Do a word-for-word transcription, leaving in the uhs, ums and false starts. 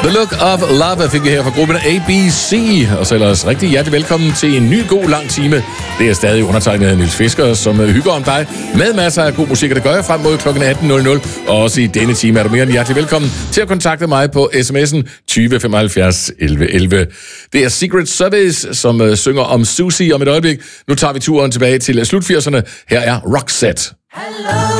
The Look of Love fik vi her fra gruppen A B C. Og så ellers rigtig hjertelig velkommen til en ny god lang time. Det er stadig undertegnet Niels Fisker, som hygger om dig med masser af god musik, og det gør jeg frem mod klokken atten nul nul. Og også i denne time er du mere end hjertelig velkommen til at kontakte mig på sms'en tyve femoghalvfjerds elleve elleve. Det er Secret Service, som uh, synger om Susie om et øjeblik. Nu tager vi turen tilbage til slut firserne. Her er Roxette. Hello.